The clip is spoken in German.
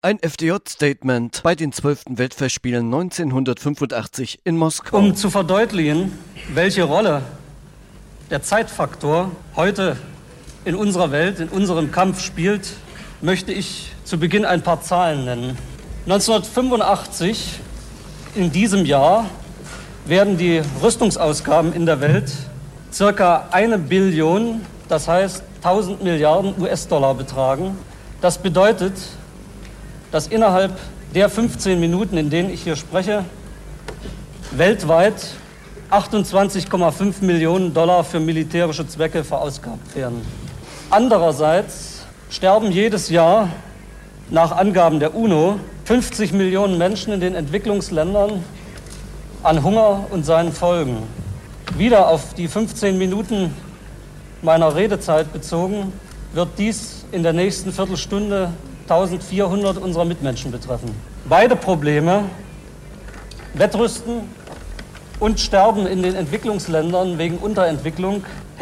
Ein FDJ-Statement bei den 12. Weltfestspielen 1985 in Moskau. Um zu verdeutlichen, welche Rolle der Zeitfaktor heute in unserer Welt, in unserem Kampf spielt, möchte ich zu Beginn ein paar Zahlen nennen. 1985, in diesem Jahr, werden die Rüstungsausgaben in der Welt circa 1 Billion, das heißt 1000 Milliarden US-Dollar betragen. Das bedeutet, dass innerhalb der 15 Minuten, in denen ich hier spreche, weltweit 28,5 Millionen Dollar für militärische Zwecke verausgabt werden. Andererseits sterben jedes Jahr nach Angaben der UNO 50 Millionen Menschen in den Entwicklungsländern an Hunger und seinen Folgen. Wieder auf die 15 Minuten meiner Redezeit bezogen, wird dies in der nächsten Viertelstunde 1400 unserer Mitmenschen betreffen. Beide Probleme, Wettrüsten und Sterben in den Entwicklungsländern wegen Unterentwicklung,